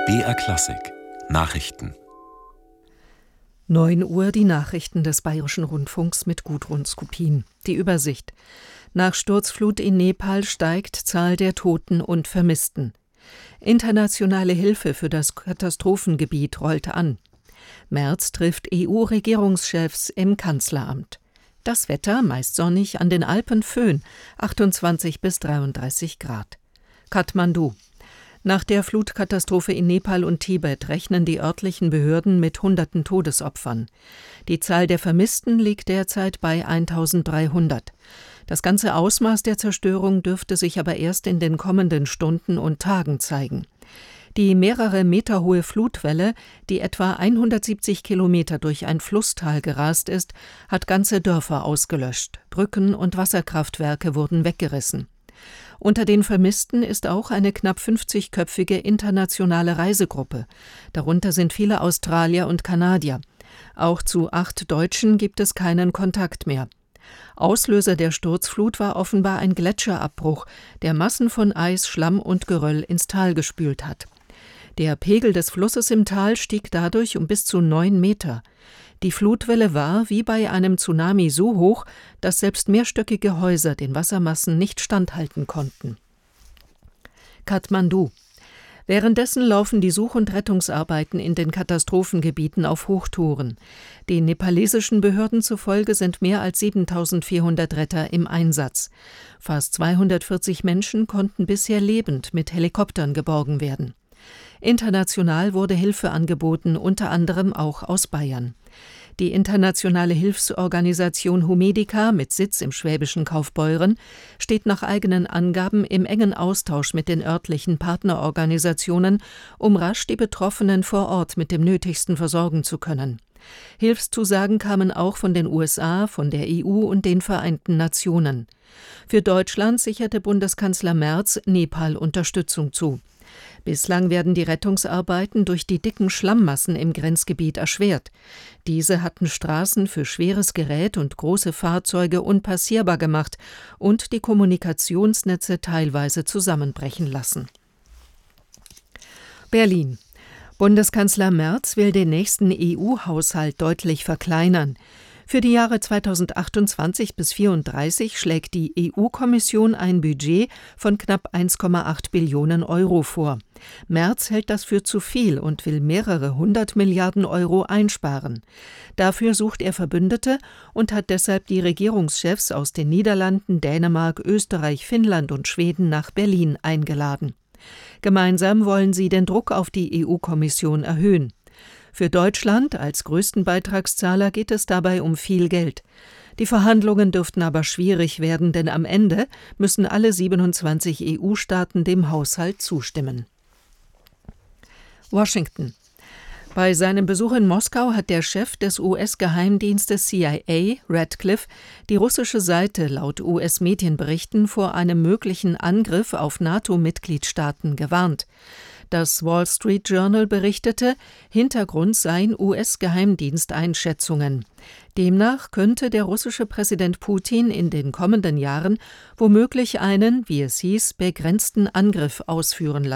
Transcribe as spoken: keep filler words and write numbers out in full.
B R Klassik Nachrichten. neun Uhr die Nachrichten des Bayerischen Rundfunks mit Gudrun Skopin. Die Übersicht. Nach Sturzflut in Nepal steigt Zahl der Toten und Vermissten. Internationale Hilfe für das Katastrophengebiet rollt an. Merz trifft E U-Regierungschefs im Kanzleramt. Das Wetter meist sonnig, an den Alpen Föhn, achtundzwanzig bis dreiunddreißig Grad. Kathmandu. Nach der Flutkatastrophe in Nepal und Tibet rechnen die örtlichen Behörden mit hunderten Todesopfern. Die Zahl der Vermissten liegt derzeit bei eintausenddreihundert. Das ganze Ausmaß der Zerstörung dürfte sich aber erst in den kommenden Stunden und Tagen zeigen. Die mehrere Meter hohe Flutwelle, die etwa hundertsiebzig Kilometer durch ein Flusstal gerast ist, hat ganze Dörfer ausgelöscht. Brücken und Wasserkraftwerke wurden weggerissen. Unter den Vermissten ist auch eine knapp fünfzigköpfige internationale Reisegruppe. Darunter sind viele Australier und Kanadier. Auch zu acht Deutschen gibt es keinen Kontakt mehr. Auslöser der Sturzflut war offenbar ein Gletscherabbruch, der Massen von Eis, Schlamm und Geröll ins Tal gespült hat. Der Pegel des Flusses im Tal stieg dadurch um bis zu neun Meter. Die Flutwelle war wie bei einem Tsunami so hoch, dass selbst mehrstöckige Häuser den Wassermassen nicht standhalten konnten. Kathmandu. Währenddessen laufen die Such- und Rettungsarbeiten in den Katastrophengebieten auf Hochtouren. Den nepalesischen Behörden zufolge sind mehr als siebentausendvierhundert Retter im Einsatz. Fast zweihundertvierzig Menschen konnten bisher lebend mit Helikoptern geborgen werden. International wurde Hilfe angeboten, unter anderem auch aus Bayern. Die internationale Hilfsorganisation Humedica mit Sitz im schwäbischen Kaufbeuren steht nach eigenen Angaben im engen Austausch mit den örtlichen Partnerorganisationen, um rasch die Betroffenen vor Ort mit dem Nötigsten versorgen zu können. Hilfszusagen kamen auch von den U S A, von der E U und den Vereinten Nationen. Für Deutschland sicherte Bundeskanzler Merz Nepal Unterstützung zu. Bislang werden die Rettungsarbeiten durch die dicken Schlammmassen im Grenzgebiet erschwert. Diese hatten Straßen für schweres Gerät und große Fahrzeuge unpassierbar gemacht und die Kommunikationsnetze teilweise zusammenbrechen lassen. Berlin. Bundeskanzler Merz will den nächsten E U-Haushalt deutlich verkleinern. Für die Jahre zweitausendachtundzwanzig bis zweitausendvierunddreißig schlägt die E U-Kommission ein Budget von knapp eins Komma acht Billionen Euro vor. Merz hält das für zu viel und will mehrere hundert Milliarden Euro einsparen. Dafür sucht er Verbündete und hat deshalb die Regierungschefs aus den Niederlanden, Dänemark, Österreich, Finnland und Schweden nach Berlin eingeladen. Gemeinsam wollen sie den Druck auf die E U-Kommission erhöhen. Für Deutschland als größten Beitragszahler geht es dabei um viel Geld. Die Verhandlungen dürften aber schwierig werden, denn am Ende müssen alle siebenundzwanzig E U-Staaten dem Haushalt zustimmen. Washington. Bei seinem Besuch in Moskau hat der Chef des U S-Geheimdienstes C I A, Radcliffe, die russische Seite laut U S-Medienberichten vor einem möglichen Angriff auf NATO-Mitgliedstaaten gewarnt. Das Wall Street Journal berichtete, Hintergrund seien U S-Geheimdiensteinschätzungen. Demnach könnte der russische Präsident Putin in den kommenden Jahren womöglich einen, wie es hieß, begrenzten Angriff ausführen lassen.